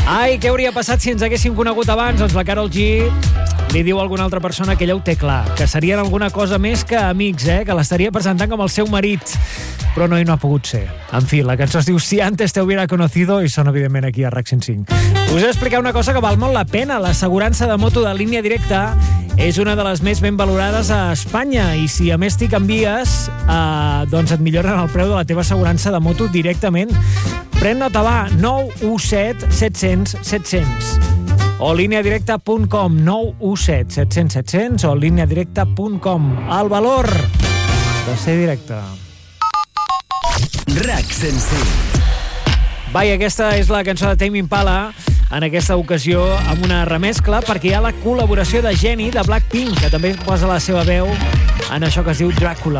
Ai, què hauria passat si ens haguéssim conegut abans? Doncs la Karol G li diu a alguna altra persona que ella ho té clar, que serien alguna cosa més que amics, que l'estaria presentant com el seu marit. Però no ha pogut ser. En fi, la cançó es diu Si antes te hubiera conocido i són, evidentment, aquí a RAC 105. Us he d'explicar una cosa que val molt la pena. L'assegurança de moto de línia directa és una de les més ben valorades a Espanya i si a més t'hi canvies, doncs et milloren el preu de la teva assegurança de moto directament. Pren nota, va, 917 700 700 o lineadirecta.com, 917 700 700 o lineadirecta.com. El valor de ser directe. RAC 105. Vai, aquesta és la cançó de Tame Impala, en aquesta ocasió amb una remescla, perquè hi ha la col·laboració de Jennie de Blackpink, que també posa la seva veu en això que es diu Dràcula.